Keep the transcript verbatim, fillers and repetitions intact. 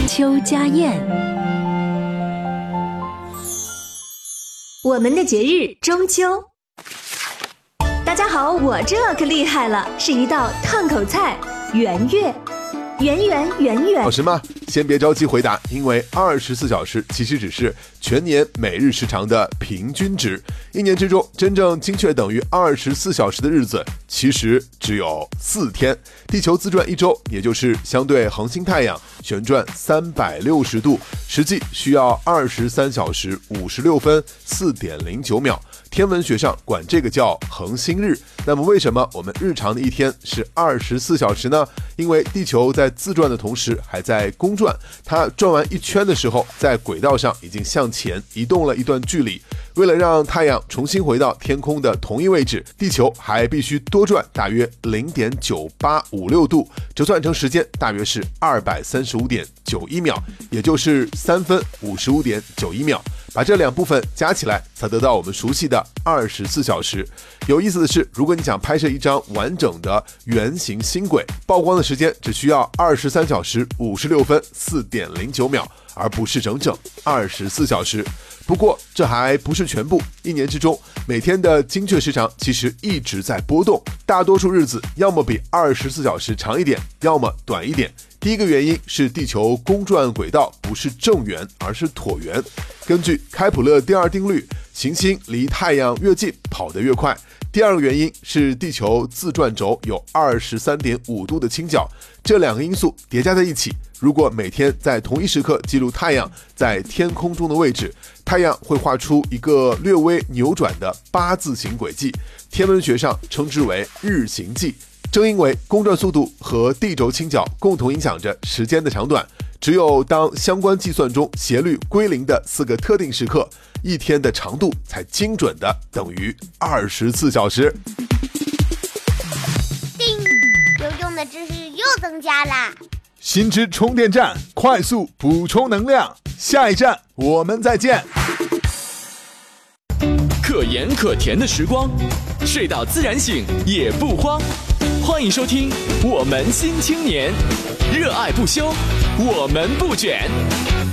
秋家宴。 我们的节日中秋。大家好，我这可厉害了，是一道烫口菜圆月。圆圆圆圆， 老师吗？先别着急回答，因为二十四小时其实只是全年每日时长的平均值。一年之中，真正精确等于二十四小时的日子，其实只有四天。地球自转一周，也就是相对恒星太阳旋转三百六十度，实际需要二十三小时五十六分四点零九秒。天文学上管这个叫恒星日。那么为什么我们日常的一天是二十四小时呢？因为地球在自转的同时还在公转，它转完一圈的时候，在轨道上已经向前移动了一段距离。为了让太阳重新回到天空的同一位置，地球还必须多转大约 零点九八五六度，折算成时间大约是二百三十五点九一秒，也就是三分五十五点九一秒。把这两部分加起来，才得到我们熟悉的二十四小时。有意思的是，如果你想拍摄一张完整的圆形星轨，曝光的时间只需要二十三小时五十六分四点零九秒，而不是整整二十四小时。不过这还不是全部，一年之中每天的精确时长其实一直在波动，大多数日子要么比二十四小时长一点，要么短一点。第一个原因是地球公转轨道不是正圆，而是椭圆。根据开普勒第二定律，行星离太阳越近，跑得越快。第二个原因是地球自转轴有 二十三点五度的倾角，这两个因素叠加在一起，如果每天在同一时刻记录太阳在天空中的位置，太阳会画出一个略微扭转的八字形轨迹，天文学上称之为日行迹。正因为公转速度和地轴倾角共同影响着时间的长短，只有当相关计算中斜率归零的四个特定时刻，一天的长度才精准的等于二十四小时。 叮，有用的知识又增加啦！ 新知充电站，快速补充能量。下一站我们再见。 可盐可甜的时光，睡到自然醒也不慌。欢迎收听《我们新青年》，热爱不休，我们不卷。